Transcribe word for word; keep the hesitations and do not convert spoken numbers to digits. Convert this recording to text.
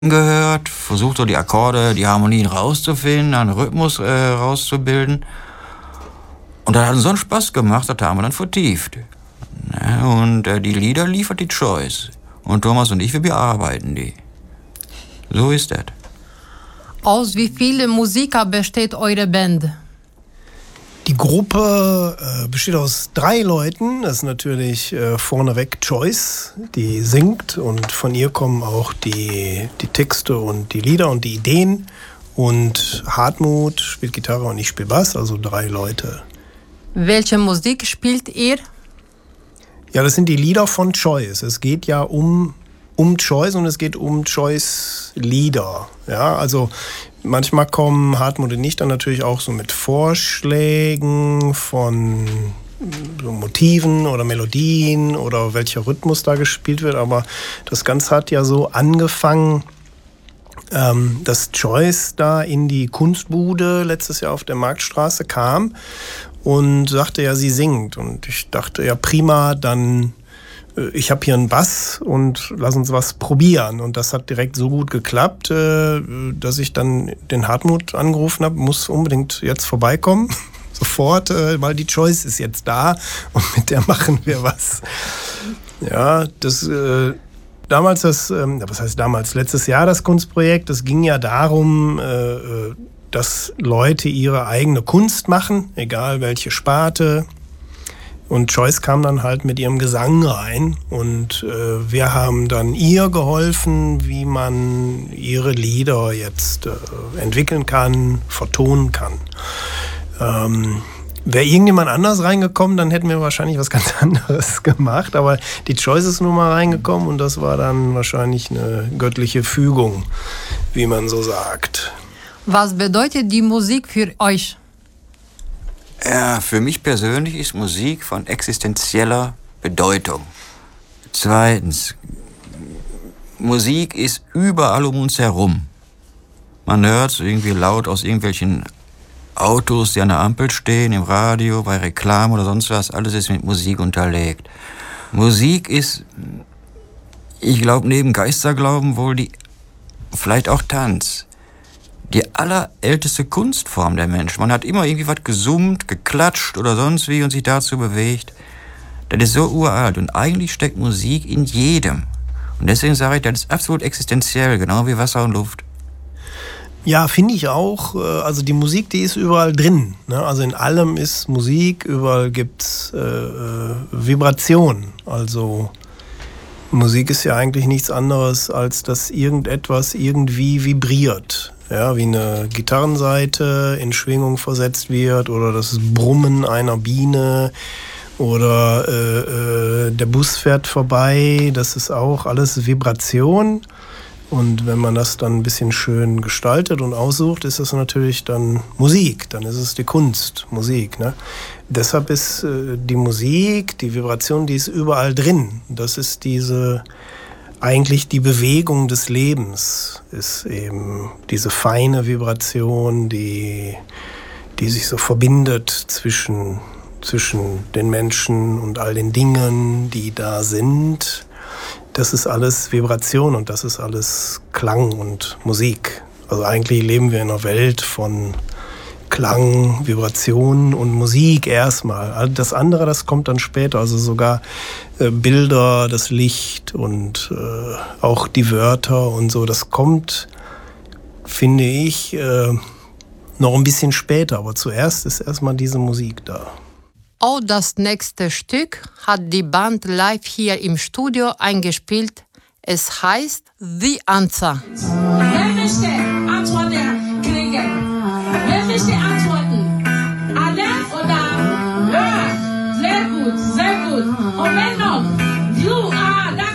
gehört, versucht so die Akkorde, die Harmonien rauszufinden, einen Rhythmus äh, rauszubilden. Und das hat uns so einen Spaß gemacht, das haben wir dann vertieft. Ja, und äh, die Lieder liefert die Choice. Und Thomas und ich, wir bearbeiten die. So ist das. Aus wie vielen Musikern besteht eure Band? Die Gruppe äh, besteht aus drei Leuten. Das ist natürlich äh, vorneweg Joyce, die singt, und von ihr kommen auch die, die Texte und die Lieder und die Ideen. Und Hartmut spielt Gitarre und ich spiele Bass, also drei Leute. Welche Musik spielt ihr? Ja, das sind die Lieder von Joyce. Es geht ja um, um Joyce und es geht um Joyce Lieder. Ja, also manchmal kommen Hartmut und ich dann natürlich auch so mit Vorschlägen von so Motiven oder Melodien oder welcher Rhythmus da gespielt wird. Aber das Ganze hat ja so angefangen, ähm, dass Joyce da in die Kunstbude letztes Jahr auf der Marktstraße kam und sagte ja, sie singt. Und ich dachte, ja prima, dann äh, ich habe hier einen Bass und lass uns was probieren. Und das hat direkt so gut geklappt, äh, dass ich dann den Hartmut angerufen habe, muss unbedingt jetzt vorbeikommen. Sofort, äh, weil die Joyce ist jetzt da und mit der machen wir was. Ja, das äh, damals das, ähm, was heißt damals, letztes Jahr das Kunstprojekt, das ging ja darum, äh, dass Leute ihre eigene Kunst machen, egal welche Sparte. Und Joyce kam dann halt mit ihrem Gesang rein und äh, wir haben dann ihr geholfen, wie man ihre Lieder jetzt äh, entwickeln kann, vertonen kann. Ähm, Wäre irgendjemand anders reingekommen, dann hätten wir wahrscheinlich was ganz anderes gemacht. Aber die Joyce ist nun mal reingekommen und das war dann wahrscheinlich eine göttliche Fügung, wie man so sagt. Was bedeutet die Musik für euch? Ja, für mich persönlich ist Musik von existenzieller Bedeutung. Zweitens, Musik ist überall um uns herum. Man hört es irgendwie laut aus irgendwelchen Autos, die an der Ampel stehen, im Radio, bei Reklamen oder sonst was. Alles ist mit Musik unterlegt. Musik ist, ich glaube, neben Geisterglauben wohl die, vielleicht auch Tanz, die allerälteste Kunstform der Menschen. Man hat immer irgendwie was gesummt, geklatscht oder sonst wie und sich dazu bewegt. Das ist so uralt und eigentlich steckt Musik in jedem. Und deswegen sage ich, das ist absolut existenziell, genau wie Wasser und Luft. Ja, finde ich auch. Also die Musik, die ist überall drin. Also in allem ist Musik, überall gibt's äh, Vibration. Also Musik ist ja eigentlich nichts anderes, als dass irgendetwas irgendwie vibriert. Ja, wie eine Gitarrensaite in Schwingung versetzt wird oder das Brummen einer Biene oder äh, äh, der Bus fährt vorbei. Das ist auch alles Vibration. Und wenn man das dann ein bisschen schön gestaltet und aussucht, ist das natürlich dann Musik. Dann ist es die Kunst, Musik. Ne? Deshalb ist äh, die Musik, die Vibration, die ist überall drin. Das ist diese, eigentlich die Bewegung des Lebens, ist eben diese feine Vibration, die, die sich so verbindet zwischen, zwischen den Menschen und all den Dingen, die da sind. Das ist alles Vibration und das ist alles Klang und Musik. Also eigentlich leben wir in einer Welt von Klang, Vibration und Musik erstmal. Das andere, das kommt dann später. Also sogar äh, Bilder, das Licht und äh, auch die Wörter und so. Das kommt, finde ich, äh, noch ein bisschen später. Aber zuerst ist erstmal diese Musik da. Auch das nächste Stück hat die Band live hier im Studio eingespielt. Es heißt The Answer. Wer möchte Antworten kriegen? Wer möchte antworten? Alle oder? Ja, sehr gut, sehr gut. Und wenn noch, you are